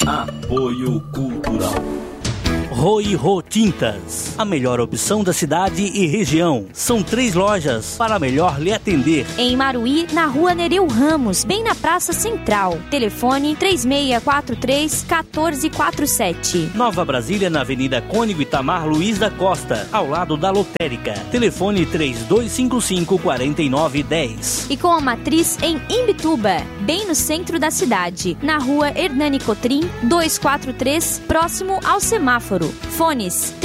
Apoio Cultural. Roy Tintas, a melhor opção da cidade e região. São 3 lojas para melhor lhe atender. Em Maruí, na Rua Nereu Ramos, bem na Praça Central. Telefone 3643-1447. Nova Brasília, na Avenida Cônigo Itamar Luiz da Costa, ao lado da lotérica. Telefone 3255-4910. E com a matriz em Imbituba, bem no centro da cidade, na Rua Hernani Cotrim, 243, próximo ao semáforo. Fones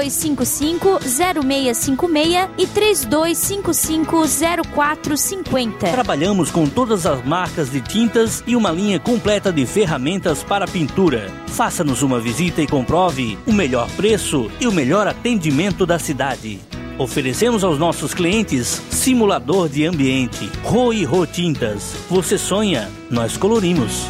3255-0656 e 3255-0450. Trabalhamos com todas as marcas de tintas e uma linha completa de ferramentas para pintura. Faça-nos uma visita e comprove o melhor preço e o melhor atendimento da cidade. Oferecemos aos nossos clientes simulador de ambiente. Roy Tintas. Você sonha, nós colorimos.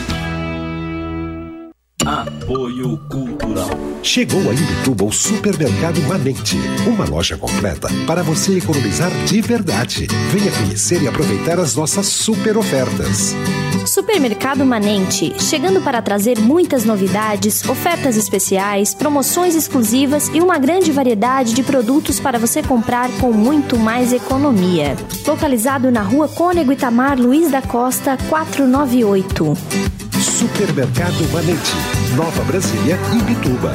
Apoio Cultural. Chegou a Imbituba o Supermercado Manente, uma loja completa para você economizar de verdade. Venha conhecer e aproveitar as nossas super ofertas. Supermercado Manente, chegando para trazer muitas novidades, ofertas especiais, promoções exclusivas e uma grande variedade de produtos para você comprar com muito mais economia. Localizado na Rua Cônego Itamar Luiz da Costa, 498. Supermercado Manente, Nova Brasília, Imbituba.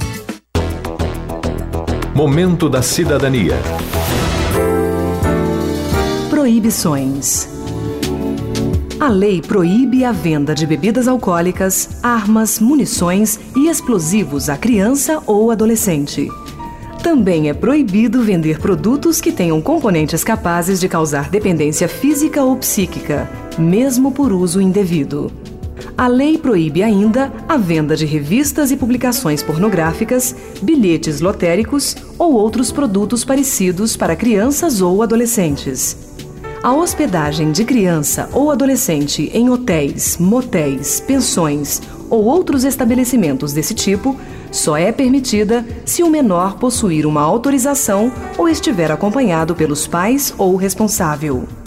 Momento da Cidadania. Proibições. A lei proíbe a venda de bebidas alcoólicas, armas, munições e explosivos a criança ou adolescente. Também é proibido vender produtos que tenham componentes capazes de causar dependência física ou psíquica, mesmo por uso indevido. A lei proíbe ainda a venda de revistas e publicações pornográficas, bilhetes lotéricos ou outros produtos parecidos para crianças ou adolescentes. A hospedagem de criança ou adolescente em hotéis, motéis, pensões ou outros estabelecimentos desse tipo só é permitida se o menor possuir uma autorização ou estiver acompanhado pelos pais ou responsável.